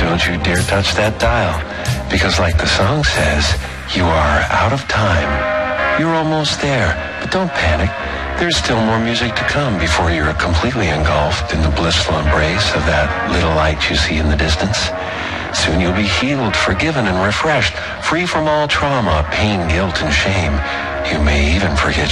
don't you dare touch that dial. Because like the song says, you are out of time. You're almost there, but don't panic. There's still more music to come before you're completely engulfed in the blissful embrace of that little light you see in the distance. Soon you'll be healed, forgiven, and refreshed, free from all trauma, pain, guilt, and shame. You may even forget